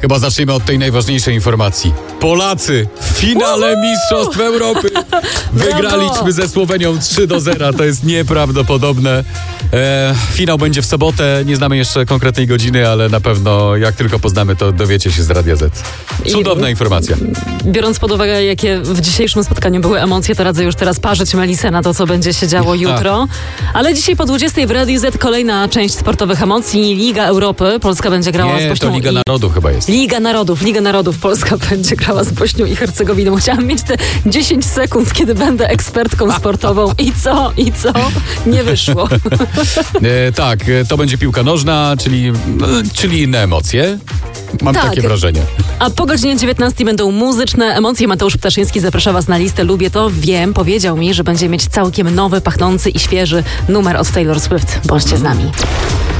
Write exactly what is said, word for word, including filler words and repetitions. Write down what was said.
chyba zaczniemy od tej najważniejszej informacji. Polacy w finale Uhu! Mistrzostw Europy wygraliśmy ze Słowenią trzy do zera. To jest nieprawdopodobne. E, finał będzie w sobotę. Nie znamy jeszcze konkretnej godziny, ale na pewno jak tylko poznamy, to dowiecie się z Radia Z. Cudowna I, informacja. Biorąc pod uwagę, jakie w dzisiejszym spotkaniu były emocje, to radzę już teraz parzyć melisę na to, co będzie się działo jutro. Ale dzisiaj po dwudziestej w Radiu Z kolejna część sportowych emocji. Liga Europy. Polska będzie grała Nie, z Bośnią to Liga i... Narodów chyba jest. Liga Narodów, Liga Narodów. Polska będzie grała z Bośnią i Hercegowiną. Chciałam mieć te dziesięć sekund, kiedy będę ekspertką sportową. I co? I co? Nie wyszło. E, tak, to będzie piłka nożna, czyli, czyli inne emocje. Mam Tak. takie wrażenie. A po godzinie dziewiętnastej będą muzyczne emocje. Mateusz Ptaszyński zaprasza was na listę Lubię to, wiem. Powiedział mi, że będzie mieć całkiem nowy, pachnący i świeży numer od Taylor Swift. Bądźcie z nami.